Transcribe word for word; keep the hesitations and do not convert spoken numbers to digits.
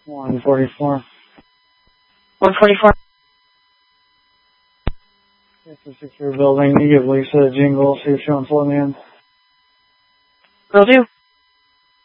one forty-four. one forty-four. It's a secure building. You give Lisa a jingle, see if she wants to let me in. Will do.